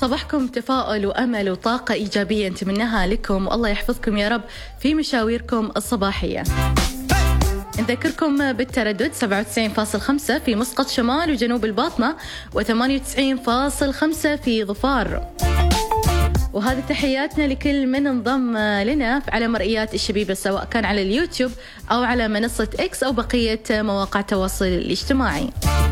صباحكم تفاؤل وأمل وطاقة إيجابية نتمناها لكم، والله يحفظكم يا رب في مشاويركم الصباحية. نذكركم بالتردد 97.5 في مسقط شمال وجنوب الباطنة، و98.5 في ظفار. وهذه تحياتنا لكل من انضم لنا على مرئيات الشبيبة، سواء كان على اليوتيوب أو على منصة إكس أو بقية مواقع التواصل الاجتماعي.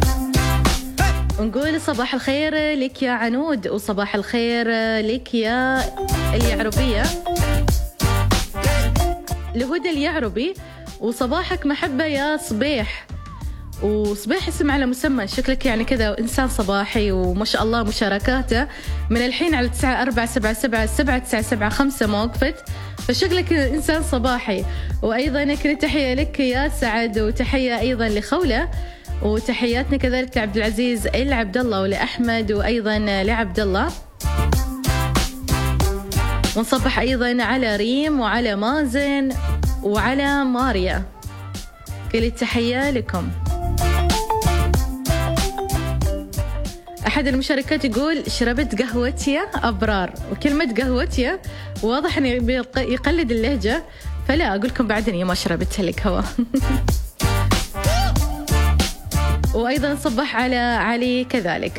ونقول صباح الخير لك يا عنود، وصباح الخير لك يا اليعربية لهدى اليعربي، وصباحك محبة يا صبيح. وصبيح اسم على مسمى، شكلك يعني كذا إنسان صباحي، وما شاء الله مشاركاته من الحين على 94777795 ما وقفت، فشكلك إنسان صباحي. وأيضا كل تحية لك يا سعد، وتحية أيضا لخولة، وتحياتنا كذلك لعبد العزيز العبد الله ولأحمد، وأيضا لعبد الله. ونصبح أيضا على ريم وعلى مازن وعلى ماريا، كل التحية لكم. أحد المشاركات يقول شربت قهوتي يا أبرار، وكلمة قهوتي واضح أنه يقلد اللهجة، فلا أقول لكم بعدني ما شربت القهوة. وأيضا صبح على علي كذلك.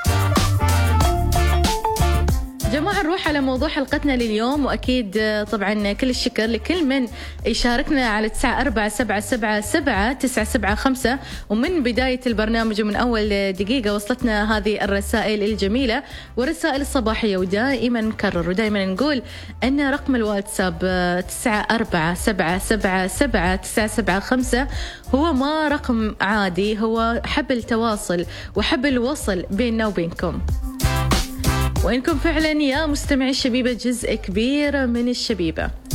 جماعة نروح على موضوع حلقتنا لليوم، وأكيد طبعا كل الشكر لكل من يشاركنا على 9477779975، ومن بداية البرنامج ومن أول دقيقة وصلتنا هذه الرسائل الجميلة والرسائل الصباحية. ودائما نكرر ودائما نقول أن رقم الواتساب 9477779975 هو ما رقم عادي، هو حبل تواصل وحبل وصل بيننا وبينكم. وإنكم فعلا يا مستمعي الشبيبة جزء كبير من الشبيبة،